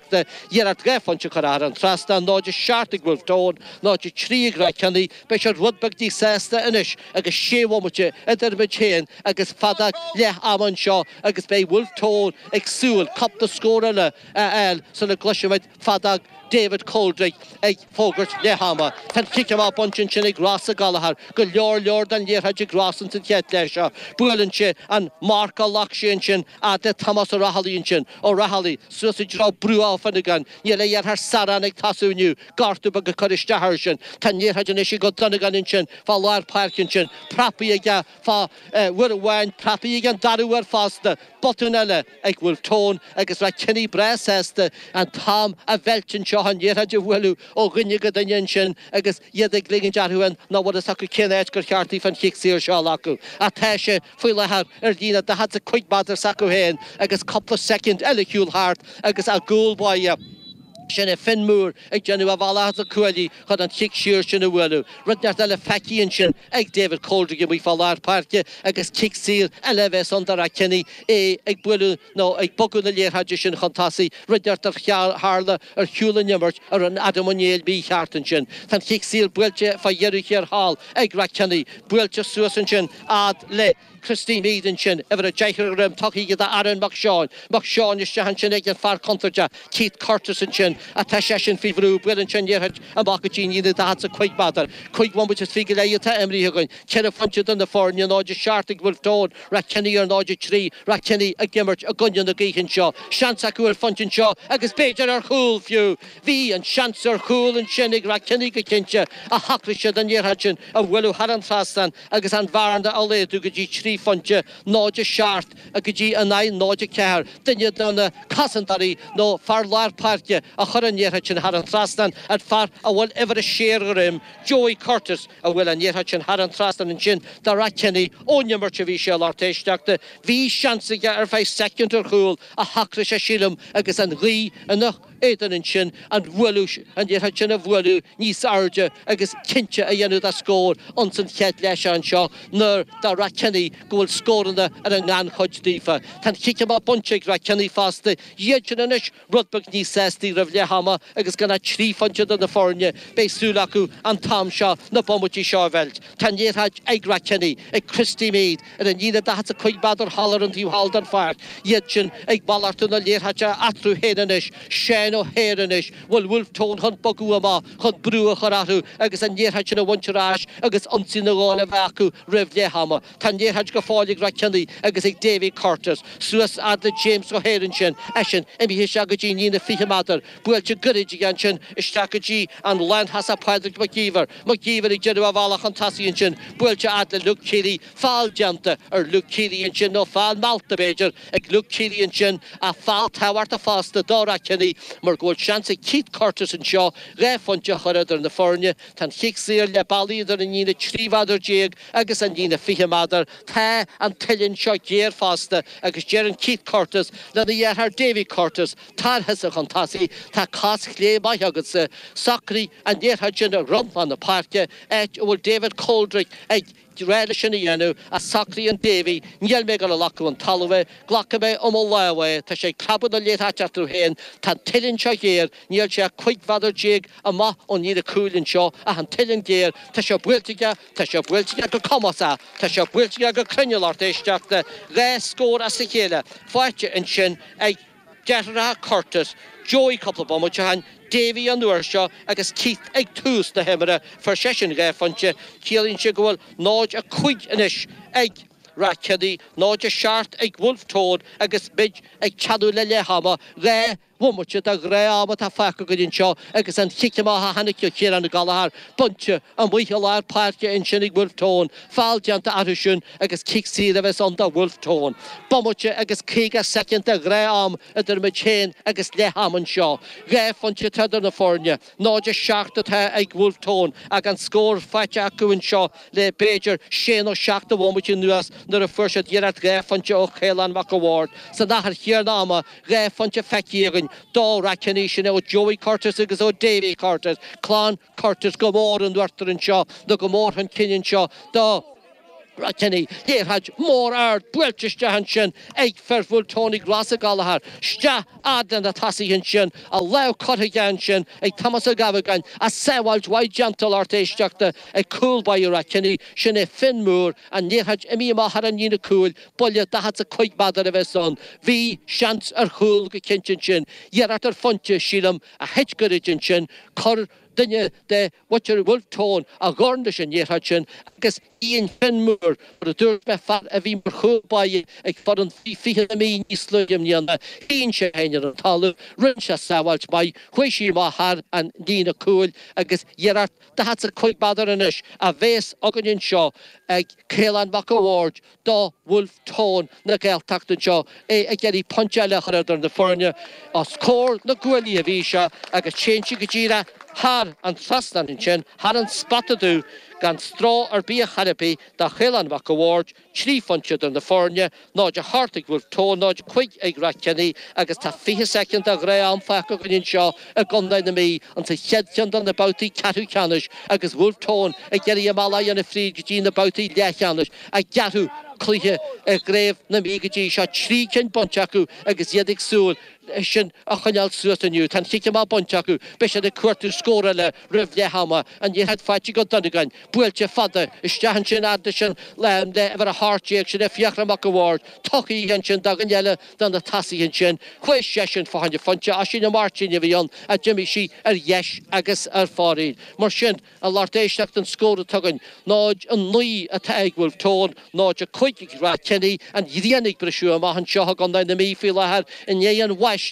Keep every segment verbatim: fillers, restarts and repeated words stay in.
teiste Gerard Grefon Chikaran Trasta Noja Shartig Wolf Tone Noja Tree Grakani Bishop Rudbug di Sesta Inish agus Shewomuche Ederbechain agus Fadak Leh Amon Shaw agus Bay Wolf Tone Exul Cup the score el so the Glushamite Fadak David Coldrick ag Fogert Lehama tan kick him up on Chinchini Grassa Galahar go Lord Lord and Yer Haji Grasson to Jet Lesha Bulinche and Marka Lakshinchin at the Thomas Rahalinchin or Rahali Sausage Row Brew off and again Yella Yer her Saranik Tasunu Gartubag Kurishta Harshin Tan Yer Hajanishi got Dunaganinchin for Lord Parkinchin Prapiaga for Wurwan Prapiagan Daruwer Faster Bottonella ag Wolf Tone agus ra Kenny Brasesta and Tom a Velchin Shahan Yerhaja Welu o Gunyaga Daninshin agus Yedig Ligin Jarhuan na what a sucker Ken Edgar Carty van Hixir Shalaku a Tasha Fulahar Erdina that had a quick batter Sakuhen agus couple of second Elicule Heart agus a goal boy Shinna Finmoor, ag Genua Vala the Coeli, had an kick sheer Shinna Willu, Rudnatella Faki and Shin, ag David Coldrick, we fall our party, agus kick seal, Eleves under a Kenny, a ag Willu, no, ag Bogu the Lear Hajishin Hontasi, Rudnat Harla, or Hewlin Yammer, or an Adam O'Neill B. Hartinshin, Tan kick seal, Bwelche for Yerikir Hall, ag Rakeni, Bwelche Susanshin, Ad Le. Christine Edenchin, ever a Jacob Rim, talking to the Aaron McShawn, McShawn is Shahanchin, again, far Contra, Keith Curtis and Chin, a Tashashin Fivru, Willinchin, Yerhaj, and Bakachin, the that's a quick batter, quick one which is figure out to Emily Hugan, Kenna Funchit on the foreign, you know, just Shartig Wolf Toad, Rakeni or Noja Tree, Rakeni, a Gimmert, a Gunyan, the Geekin Shaw, Shansaku, Funchin Shaw, Agus Bajan or Cool Few, V and Shanser, Cool and Chenig, Rakeni Gakincha, a Hacklisha, and Yerhajin, a Willow Haran Fastan, Agus and Varanda, Ole, Dugaji Tree. Funche, Noja Shart, a Gaji and I, Noja Care, then you done a Cassantari, no far lar party, a Horan Yerhachin Haran Trastan, and far a will ever a share him, Joey Curtis, a will and Yerhachin Haran Trastan and Chin, the Rakeni, Onya Merchavisha Lartesh Doctor, V Shansiga, or five second or cool, a Hakrish a Shilum, agus and Lee, and the Aidan and Chin, and Willush, and Yerhachin of Willu, Nis Arja, agus Kincha a Yenu da score, Unson Ket Lesha and Shaw, Nur, the Rakeni, goal scoring the and a nan hodge difa. Tan kick him up on check Rakeni fast the Yechinish, Rudbug Ni Sesti, Revlehama, agus gonna tree funchid on the foreign, Bay Sulaku, and Tom Shaw, no Bomuchi Shaw Velt. Tan yet had egg Rakeni, a Christy Mead, and then Yida that's a quick batter holler and you hold on fire. Yetchin, egg Ballarton, a Lerhacha, Atru Hedenish, Shano Hedenish, well Wolf Tone, Hunt Boguama, Hunt Brewer Haratu, agus and Yerhachin a Wuncharash, agus Unsinagon Vaku, Revlehama. Tan yet had go Follig Rakeni, agus ag David Curtis, Suas at the James O'Haranchin, Ashen, Emmy Hishagaji, Nina Fihamater, Buelcha Gurridge Ganchin, Ishtakaji, and Land Hasa Padrick McGeever, McGeever, Genua Vala Contasianchin, Buelcha at the Luke Kelly, Fall Janta, or Luke Kelly and Chin, no Fall Malta Major, ag Luke Kelly and Chin, a Fall Tower to Foster, Dora Kenny, Mergold Chance, Keith Curtis and Shaw, Refon Jahara in the Fornia, Tan Hicksir, Lebali, the Nina Trivader Jig, agus and Nina Fihamater, Ta and Tillin Shaw Gear Foster, agus Jaren Keith Curtis, then the year her Davy Curtis, Tar has a contasi, Ta Cos Clay by Huggins, Socri, and yet her Jenna Rump on the park, Edge old David Coldrick, Edge. Relish in the Yanu, a Socri and Davy, Niel Megal Laku and Tallaway, Glockabe, Omolawe, Tasha Crab the late hatch after Hain, Tantillin Shaw Gear, Niel Shah Quick Vather Jig, a Ma on Nida Coolin Shaw, a Hantillin Gear, Tasha Wiltiga, Tasha Wiltiga go Comasa, Tasha Wiltiga go Crinular Tashak, the Ray score a Sikela, Fight and Shin, a Gerra Curtis, Joey couple of Bomuchahan, Davy and Urshaw, agus Keith ag Toos the Hemera for session Gafunche, Keeling Chigwell, Nodge a Quig inish, egg Rakedi, Nodge a Shart, ag Wolf Toad, agus Bidge, ag Chadula Lehama, Ray. Womuch at a grey arm at a faculty in Shaw, agus and Kikamaha Hanika here on the Galahar, Buncha, and we allow party in Shinnig Wolf Tone, Fall Janta Arushun, agus Kick Sea of us on the Wolf Tone, Bomucha, agus Kiga second the grey arm at the Machain, agus Leham and Shaw, Ray Funcha Tadanafornia, no just shocked at her egg Wolf Tone, against score Fachaku and Shaw, Le Bajer, Shane or shocked the one which in us, the first at Yerat Ray Funcha O'Kaylan Mac Award, so that here Nama, Ray Funcha Fakirin. Do Rakenish now Joey Curtis agus o Davy Curtis, Clon Curtis go more and Werther and Shaw, the go more and Kenyon Shaw, do Kenny, here had more ard, Weltish Jahanshin, eight Fervul Tony Grassa Galahar, Sta Adan the Tassianshin, a Lau Cottaganshin, a Thomas Gavagan, a Sewald White Gentle Artish Jacta, a cool by your Kenny, Shine Finn Moore, and near had Emmy Maharan Yina Cool, Bullia that's a quick bother of his son, V Shants or Hul Kinchin, Yerater Funcha Shilam, a Hedgegoodinshin, Cor. Dinne de watcher wolf tone a gornish yet hutchin agus Ian Fenmoor the dirt me fat a vi mer by ag fodden fi fi me ní slugim nianna Ian se heiner an talu runcha sawalt by huishi ma har an Dina cool agus yerat da hat a quick bother anish a ves oganin shaw ag Kelan Mac Award da wolf tone na gel takta shaw e a geri puncha lechar on the fornia a score na gweli a visha agus change gajira Har and Trastan in Chin, Har and Spatadu, gan straw or be a harapi, da Hilan Mac Award, Tree Funchud on the Fornia, Nodge a Hartig wolf tone, Nodge quick egg rakeni, Agus ta fee second a Graham Faco in Shaw, a gun down the me, until Hedjund on the Bouty Catu Canish, Agus wolf tone, a Geri Malay and a free Gene the Bouty Dechanish, a Gatu, Cliche, a grave, Namigi, shot Shriek and Bonchaku, Agus Yedig Soul. Sin a chanal suasaniu tan chikim a bonchaku besha de quartu score le rev le hama and you had fight you got done again buelche father istahan sin addition lam de ever a heart action if yakra Mac Award toki henshin dagan yella dan the tassi henshin quiz session for hand funcha ashin a marchin yevion a Jimmy she er yesh agus er fari marshin a lartish and score tugan nodge and nui a tag wolf tone nodge a quick rat kenny and ydianik brishu ma han shah on down the me feel I had in yean wash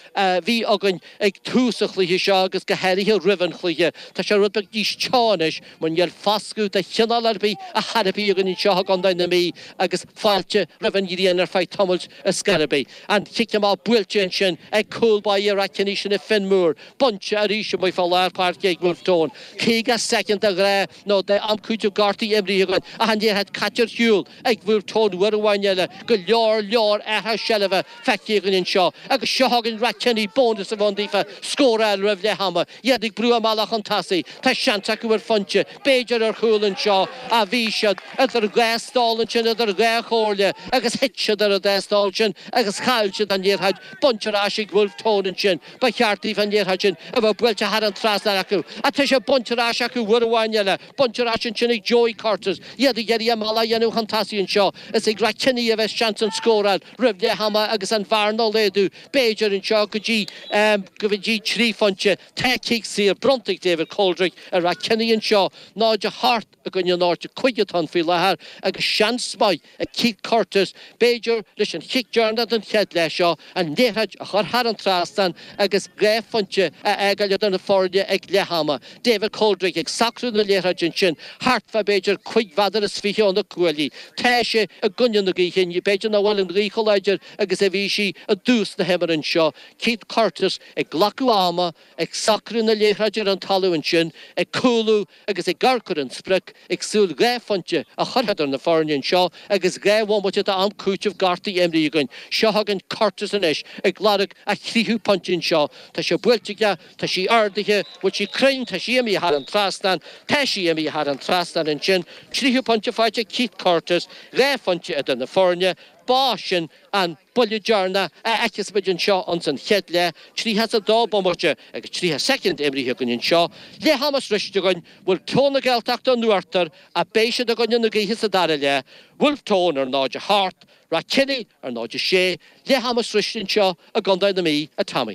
vi agan ag túsachli seo agus go heirithe rivan chluige tá sé rud dís chánis man yel fascu de chinnalarbi a harabi agan in seo gan dain na mí agus fáilte rivan ydian ar fai tomult a scarabi and chikim á builtin sin ag cool by ar acini sin a Fenmoor bunch a ríise mai fá lár park ag wolf tone Kiga second a gra no de am cúte garti ebri agan a han ye had catcher huel ag wolf tone werwainele go leor leor a ha shelva fakki agan in seo agus Hagen Ratchenny bonus of on the score al rev le hammer yedig brua malachan tassi ta shantaku wer funche Bejer or Hulan Shaw a visha other gas stallen other gas horle agus hitcha der a stallen agus halche dan yer had bunch of ashig wolf tone and chin by Harty van yer hajin about welcha had an trasaraku a tisha bunch of ashaku wurwanyala bunch of ashin chinig Joey Carters yedig yedi malayanu hantasi and Shaw as a Ratchenny of a chance and score al rev le hammer agus an varnal they do Bejer in Shawkaji, um, Gavaji Tree Funcha, Takik Seer, Brontic David Coldrick, a Rakeni and Shaw, Nodja Hart, a Gunya North, a Quigaton Filahar, a Shans Boy, a Keith Curtis, Bejer, listen, Hick Jordan and Headley Shaw, and Nehaj, a Harharan Trastan, Agus Graf Funcha, a Agaladon Fordia, a Lehama, David Coldrick, a Sacru the Lehaj Chin, Hart for Bejer, Quick Vadder, Sfihi on the Quilly, Tasha, a Gunyan the Geekin, you Bejer, no one in the Recolager, Agus Avishi, a Deuce the Hammer and Shaw. Keith Curtis, a Glacuama, a Sacrin the Lehrager and Taluinchin, a Kulu, agus a Garker and Sprick, a Sul Gray Funche, a Hurhead on the Foreign Shaw, agus Gray one which at the Am Cooch of Garty Emry Gun, Shahagan Curtis and Ish, a Gladic, a Thihu Punchin Shaw, Tasha Bultica, Tashi Ardihe, which she craned Tashimi had and Trastan, Tashi Emi had and Trastan and Chin, Thihu Puncha Fight, Keith Curtis, Gray Funche at the Foreign. Boshin and Bullijarna, Akisbidjan Shaw on St. Hedle, Tree has a dog bombercher, a tree has second every Hicken in Shaw, Le Hamas Rishtagun, will tone a Geltact on Nuarter, a Basha the Gunyan the Gihis of Darale, Wolf Tone or Nodja Hart, Rakini or Nodja Shea, Le Hamas Rishtin Shaw, a Gunda the me, a Tommy.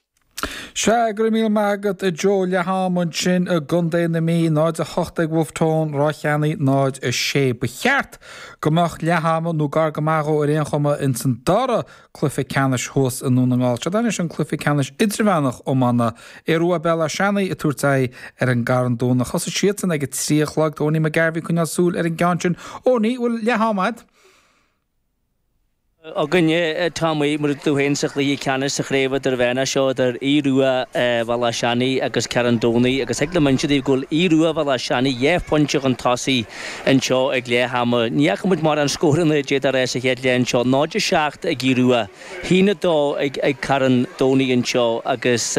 Seagur mí mágad a Joe lehamún sin a gundé na mí náid a chochtag wolftón rácheannaí náid a sé becheart gomach lehamún nó gar gomago a réon chuma in san dara clufi canis hús in núnaáil. Se danis an clufi canis idrivánach ó manna i rua bella seannaí a túirtaí ar an garan dúna chos a siatan ag a tríochlag óní me garbhí cúna súl ar an gantin óní bhfuil lehamáid. Ogunye Tommy Murtu Hensachley Canis, a Creva, the Vena show, the Irua Valashani, Agus Carandoni, Agus Eglamanchi, they go Irua Valashani, Ye Puncher and Tossi, and Shaw, a Glehammer, Niakamut Moran score in the Jetares, a headland show, not just shaft, a Girua, Hina do, a Carandoni and Shaw, Agus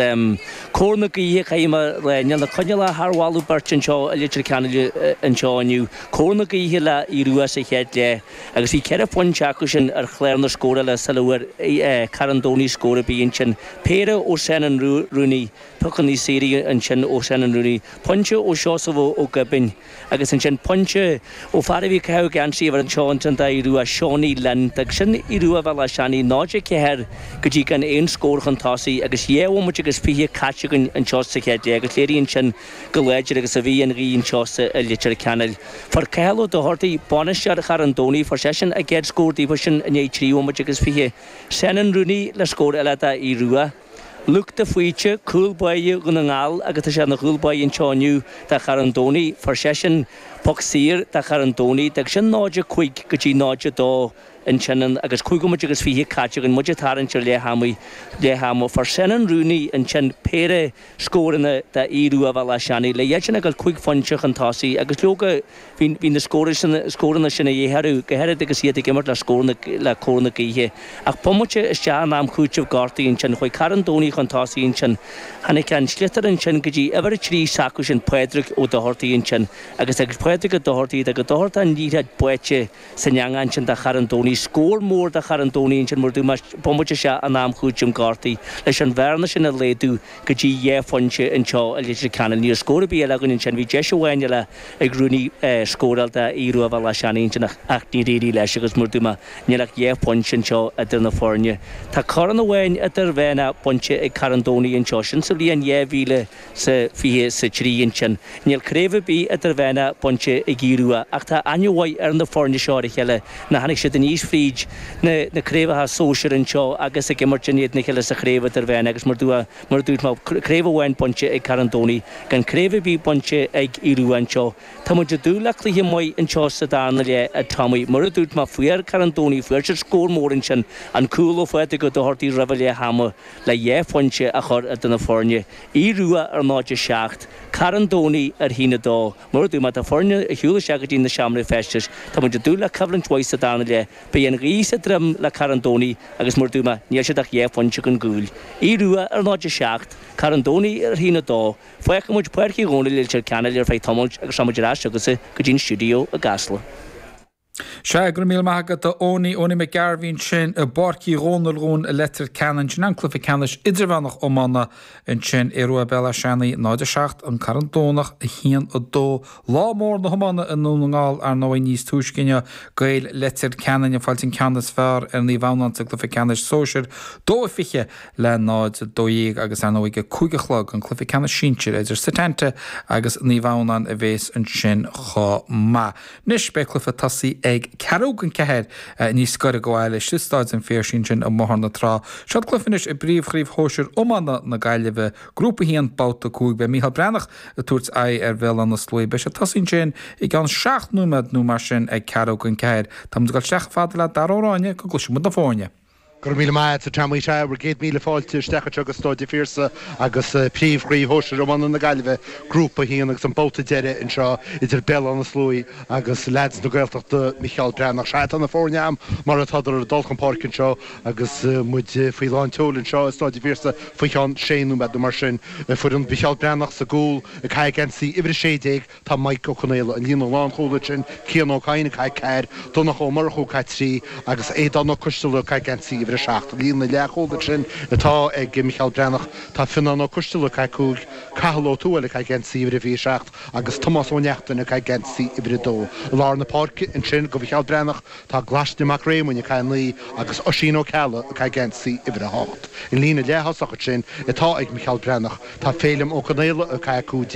Cornaki, Kaima, Rena, the Conula, Harwalu Birch and Shaw, a little cannon and Shaw, and you, Cornaki Hilla, Irua, a headland, Agus he kept one Chakushan, or on the score la Salawar Carandoni score be inchin Pera o Shannon Rooney Puckney Siri and Chin o Shannon Rooney Puncher o Shosovo o Gabin I guess in Chin Puncher o Faravi Cow Ganshi and Chaunton Dairu a Shawnee Land Dakshan Irua Valashani Noja Keher Kajikan Ain score Huntasi I guess ye wo much as Pia Kachigan and Chosa Kajagas Lady and Chin Galaja Savi and Reen Chosa a little canal for Kahlo the Horty Bonishar Carandoni for session I get score division and Tree Womachikas Pie, Shannon Rooney, La Score Elata Irua, Look the future, cool boy, you Gunangal, Agatashan, cool boy in Chonu, the Carandoni, for session, Poxir, the Carandoni, the Kshan Noja quick, Gaji Noja do, and Shannon, Agas Kugumachikas Pie, Katchik, and Mujatar and Chilehami, Lehamo, for Shannon Rooney and Chan Pere score in the Irua Valashani, Layachanagal quick funchuk and Tossi, Agus Loga, been the scorers and the score in the Shanae Haru, Gahara de Cassia, the Gamer, La Score in the La Corna Gihe, a Pomocha, Shanam Kuch of Garty and Chan, Hoy Carandoni, Contossi and Chan, Hanikan, Schlitter and Changaji, every tree, Sakush and Pedrick, or the Horty and Chan, Agus Pedrick at the Horty, the Gadorta and Yita Poeche, Sanyang and Chan, the Carandoni, score more the Carandoni and Chan Murduma, Pomocha, Anam Kuchum Garty, Leshan Varnish and a Ledu, Gaji, Ye Funche and Chaw, a little cannon, near score be a lagoon and Chan, we Jeshuanula, a Groony score out the Iru of Alashani and Acne Didi Lashagas Murduma, Nilak Ye Punch and Chaw at the Fornia. Takarana Wen at the Vena, Punche, a Carandoni and Choshan, so Lian Ye Vile, Se Fie Sechri and Chan, Nil Creve be at the Vena, Punche, a Girua, Acta Anuai and the Fornia Shore Hella, Nahanik in East Fridge, the Creve has social and Chaw, Agus a Gemerchan, Nicholas a Creve at the Vena, Murdua, Murduma, Creve Wen Punche, a Carandoni, can Creve be Punche, a Iru and Chaw, Tamujadu, luckily him way in Chaw Sadan, a Tommy, Muradut, my Fuer Carandoni, Furcher score more in Chan, and cool of where to go to Horty Reveille Hammer, La Ye Funche, a hot at the Fornia, Irua or not just shaft, Carandoni at Hinado, Murduma, the Fornia, a huge shagged in the Shamri Festus, Tamujadu, la Covenant twice at Danale, being Reese at Drum, La Carandoni, Agus Murduma, Yashadak Ye Funche and Ghoul, Irua or not just shaft, Carandoni at Hinado, Fuekamuch Perky only little canal, your fight Tomuch, Samajash, Gajin studio, a gasler. Seagra mí maigad a óní óní me garbhín sin a barcí rónalrún a letter canan sin anclifa canis idirhánach ómána in sin Irua Valashani náide seacht an Carandónach a hían a dó lámór na homána in núngáil ar nóí níos túiscinne gail letter canan a fáiltín canas fear ar ní bhánán sa clifa canis sóisiir dó fiche le náid dóíag agus an nóige cúigechlog an clifa canis sintir idir satente agus ní bhánán a bhés an sin chá má. Nis be clifa tasí ag Carógan cehead níos scoir a goáile siústáid an fér sin sin a mór na trá. Sead clufinis i bríomhchríomh hóisiir ómána na gaiileh grúpa híon báta cúig be Mícheál Brennach a tuairt é ar bhéil an na slúi be se tasín sin i gan seacht númad nó mar sin ag Carógan cehead. Tá muid gáil seach fada le daróráine go gluisiú mu na fáine. Gur míle maith a tamí se bhar géad míle fáilte stecha agus stáide fíorsa agus príomhghríomh hóisiir ómána na gaiileh grúpa híon agus an bóta deire in seo idir bell an na slúi agus lads na Gaeltachta Mícheál Brennach seacht an na fórneam mar a tádar a dulchan párcin seo agus muid faoi láin teolinn seo stáide fíorsa faoi cheann séanú med mar sin fuair an Mícheál Brennach sa gúil a cai gansaí ibre sédéag tá Mike O'Connell an líon lán chóla sin cían ó caiine cai ceir donnach ó mar chó cai trí agus é dan ó costal cai gansaí ibre seacht líon na leachóla sin atá ag Mícheál Brennach tá finan ó costal cai cúg cahaló túla cai gansaí ibre bhí seacht agus Tomás O'Neachtain cai gansaí ibre dó. Lár na párc in sin go Mícheál Brennach tá glasne mac réimúine cai lí agus Oisín Ó Cealla cai gansaí ibre hácht. In lína leachach sin atá ag Mícheál Brennach tá félim O'Connell a cai cúdéag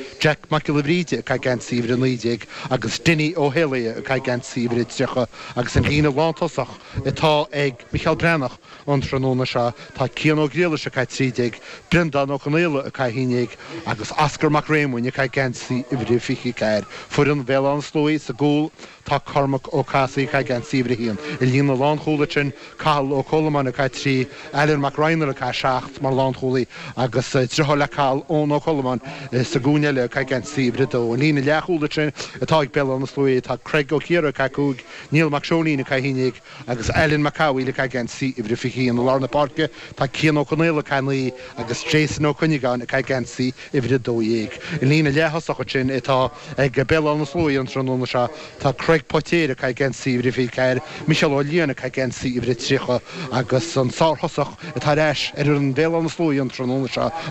Jack McIlvríide cai gan síbre líideag agus Dinny O'Haley cai gan síbre tucha agus an lína lántasach itá ag Michael Brennach an tróna se tá Cian O'Gréile se cai trídeag Brendan O'Connell a cai híineag agus Oscar McRaymond cai gan síbre fichi cair fu an bhé an slóí sa gúil tá Cormac ó Casí cai gan síbre híon i lína láncholatin Carl ó Coleman a cai trí Alan McRainer a cai seacht mar láncholaí agus trútha le Carl ón ó Coleman sa gúneile cai gan síbre dó an lína leacholatin atá ag bell an slóí tá Craig O'Keefe cai cúg Neil McShoney na cai híineag agus Ellen McCawie le cai gan síbre fichi an Lárna Parke tá Cian O'Connell a cai lí agus Jason O'Cunningan a cai gan síbre dó dhéag i lína leacholatin itá ag bell an slóí an tróna se tá Craig Poitier cai gan síbre fi cair Michel O'Leary cai gan síbre trícha agus an sár hosach atá reis ar an bhé an slóí an tróna se